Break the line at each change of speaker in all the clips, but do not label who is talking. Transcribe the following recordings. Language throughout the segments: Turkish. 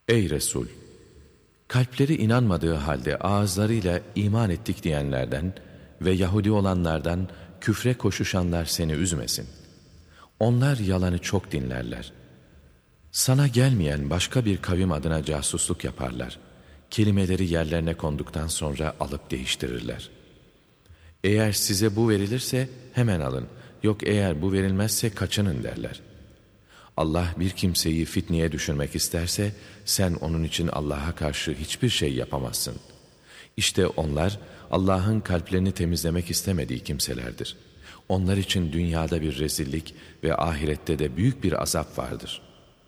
Ey Resul! Kalpleri inanmadığı halde ağızlarıyla iman ettik diyenlerden ve Yahudi olanlardan küfre koşuşanlar seni üzmesin. Onlar yalanı çok dinlerler. Sana gelmeyen başka bir kavim adına casusluk yaparlar. Kelimeleri yerlerine konduktan sonra alıp değiştirirler. Eğer size bu verilirse hemen alın, yok eğer bu verilmezse kaçının derler. Allah bir kimseyi fitneye düşürmek isterse sen onun için Allah'a karşı hiçbir şey yapamazsın. İşte onlar Allah'ın kalplerini temizlemek istemediği kimselerdir. Onlar için dünyada bir rezillik ve ahirette de büyük bir azap vardır.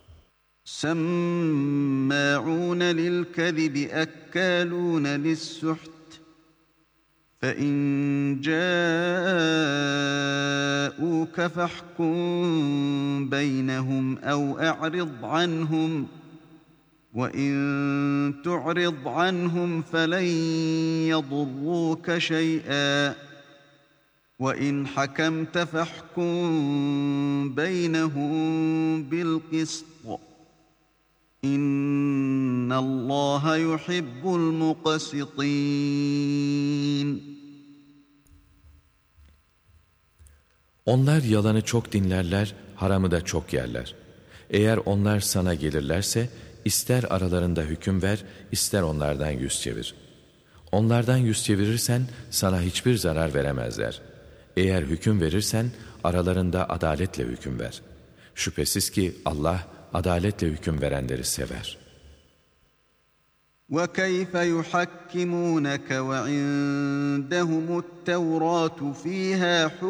سَمَّاعُونَ لِلْكَذِبِ أَكَّالُونَ لِلسُّحْتِ فَإِنْ جَاءُوكَ فَاحْكُمْ بَيْنَهُمْ أَوْ أَعْرِضْ عَنْهُمْ وَإِنْ تُعْرِضْ عَنْهُمْ فَلَنْ يَضُرُّوكَ شَيْئًا وَإِنْ حَكَمْتَ فَاحْكُمْ بَيْنَهُمْ بِالْقِسْطِ إِنَّ اللّٰهَ يُحِبُّ الْمُقْسِطِينَ.
Onlar yalanı çok dinlerler, haramı da çok yerler. Eğer onlar sana gelirlerse, ister aralarında hüküm ver, ister onlardan yüz çevir. Onlardan yüz çevirirsen, sana hiçbir zarar veremezler. Eğer hüküm verirsen, aralarında adaletle hüküm ver. Şüphesiz ki Allah, adaletle hüküm verenleri sever.
وَكَيْفَ يُحَكِّمُونَكَ وَعِندَهُمُ التَّوْرَاةُ فِيهَا